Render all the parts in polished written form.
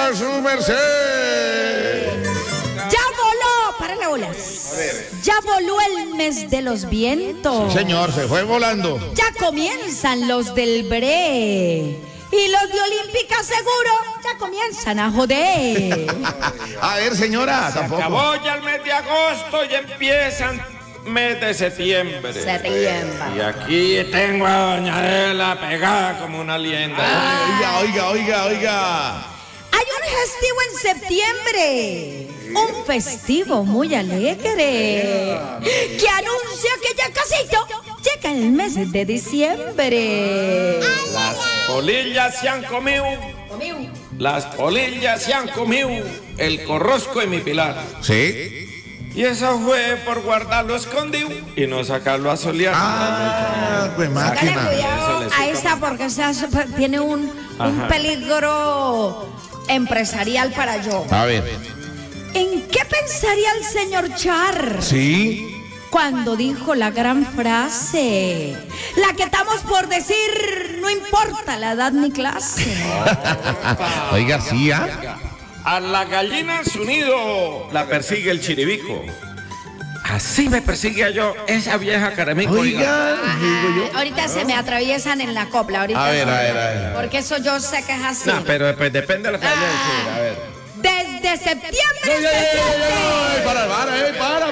a su merced. Ya voló, párale bolas. Ya voló el mes de los vientos. Sí, señor, se fue volando. Ya comienzan los del Bre. Y los de Olímpica seguro ya comienzan a joder. A ver, señora, Se tampoco. acabó ya el mes de agosto y empiezan mes de septiembre. Y aquí tengo a doña Adela pegada como una lienda. Oiga. Hay un festivo en septiembre. Un festivo muy alegre que anuncia que ya casito llega el mes de diciembre. Las polillas se han comido. Las polillas se han comido el corrosco de mi Pilar. Sí. Y eso fue por guardarlo escondido y no sacarlo a solear. Pues Hágale máquina. cuidado a esta porque esta tiene un peligro empresarial para yo. A ver. ¿En qué pensaría el señor Char Sí. cuando dijo la gran frase? La que estamos por decir, no importa la edad ni clase. Oiga, sí, ¿ah? A la gallina en su nido la persigue el chiribico. Así me persigue yo esa vieja caremico. Oiga, digo yo. Ahorita se me atraviesan en la copla. Ahorita A ver, no. a ver. Porque eso yo sé que es así. No, pero pues, depende de lo que vaya a decir. A ver. Desde septiembre. Para.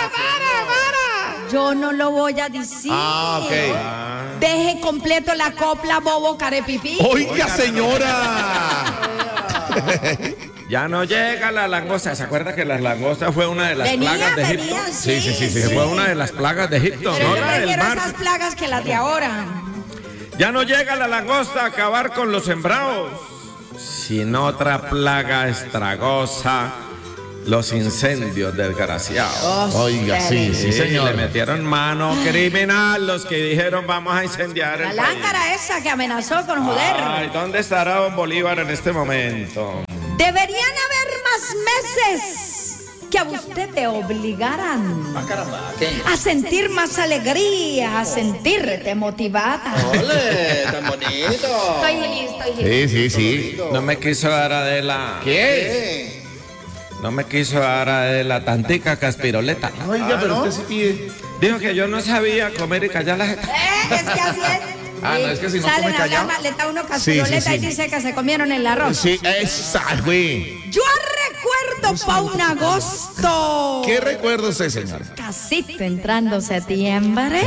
Yo no lo voy a decir. Ok. Deje completo la copla, bobo carepipí. Oiga, señora. Ya no llega la langosta. ¿Se acuerda que la langosta fue una de las plagas de Egipto? Sí. Fue una de las plagas de Egipto, Pero no yo la del prefiero mar. esas plagas que las de ahora. Ya no llega la langosta a acabar con los sembrados, sino otra plaga estragosa, los incendios desgraciados. Oiga, sí, Le señor. metieron mano criminal los que dijeron vamos a incendiar La el país. lángara esa que amenazó con joder. Ay, ¿dónde estará don Bolívar en este momento? Deberían haber más meses que a usted te obligaran a sentir más alegría, a sentirte motivada. ¡Ole! ¡Tan bonito! Estoy feliz. Sí. No me quiso dar Adela. ¿Qué? No me quiso dar Adela tantica caspiroleta. Oiga, pero usted sí pide. Dijo que yo no sabía comer y callar la gente. Es que así es. Ah, no, es que si no Salen come a callado. hablar, le da uno caspiroleta Sí. y dice que se comieron el arroz. Sí, esa, güey. Yo recuerdo pa' un agosto. ¿Qué recuerdo usted, señor? Casito entrando septiembre.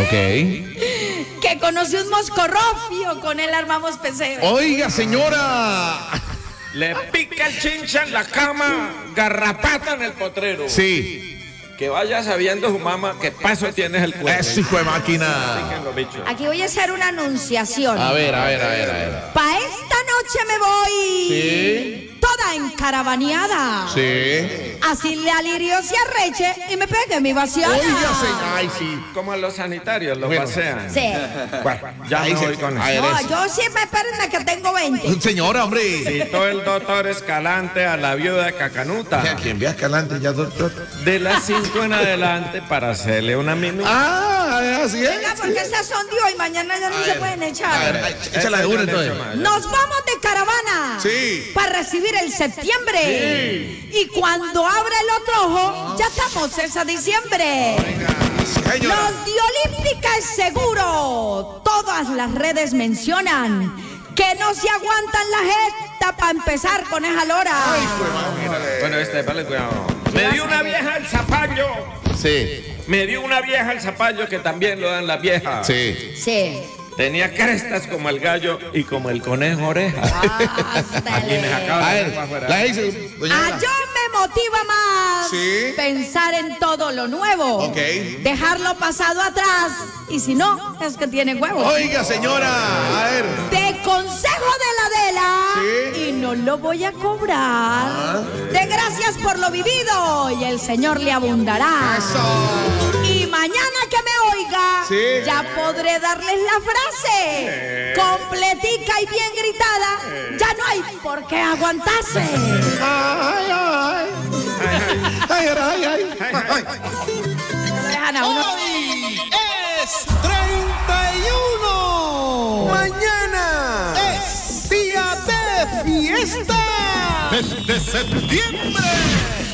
Ok. Que conocí un moscorrofio, con él armamos peseo. Oiga, señora. Le pica el chincha en la cama, garrapata en el potrero. Sí. Que vaya sabiendo su mamá que paso tienes el cuerpo. Eso, hijo de máquina. Piquen los bichos. Aquí voy a hacer una anunciación. A ver. Pa' esta noche me voy. Sí. Toda encarabaneada. Sí. Así le alirio se arreche y me pegue mi vaciada. Oiga, señor. Ay, sí. Como a los sanitarios, los Bueno. pasean. Sí. Bueno, ya Ahí no se- voy con a eso. ver, No, eso. yo siempre espérenme que tengo 20. Señora, hombre. Citó el doctor Escalante a la viuda de Cacanuta Quien vea Escalante ya, doctor. de las 5 en adelante para hacerle una minuta. Ah, así es. Venga, porque estas son de hoy, mañana ya no se pueden A ver, echar. échala de una entonces. Nos vamos de caravana. Sí. Para recibir el septiembre. Y cuando abre el otro ojo, ya estamos esa diciembre. Señora. Los de Olímpica es seguro. Todas las redes mencionan que no se aguantan la jeta para empezar con esa lora. Bueno, vale, cuidado. Me dio una vieja el zapallo. Sí. Me dio una vieja el zapallo que también lo dan las viejas. Sí. Sí. Tenía crestas como el gallo y como el conejo oreja. Y me sacaba A la ver, lengua afuera. la hice. doña A Ana. yo me motiva más Sí. pensar en todo lo nuevo. Ok. Dejarlo pasado atrás. Y si no, es que tiene huevos. Oiga, señora. A ver. De consejo de la Adela. Sí. Y no lo voy a cobrar. De gracias por lo vivido. Y el Señor le abundará. Y mañana que me oiga, Sí. ya podré darles la frase. Completica y bien gritada. Ya no hay por qué aguantarse. Ay. Dejan a uno. Hoy es 31. Mañana es día de fiesta. mes de septiembre.